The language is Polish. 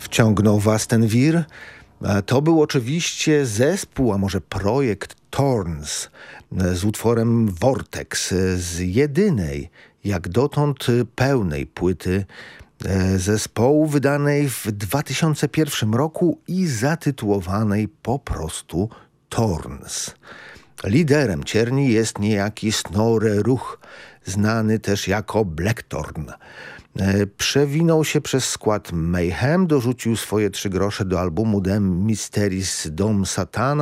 Wciągnął was ten wir? To był oczywiście zespół, a może projekt Thorns z utworem Vortex, z jedynej jak dotąd pełnej płyty zespołu wydanej w 2001 roku i zatytułowanej po prostu Thorns. Liderem Cierni jest niejaki Snorre Ruch, znany też jako Blackthorn. Przewinął się przez skład Mayhem, dorzucił swoje 3 grosze do albumu The Mysteries Dom Satana,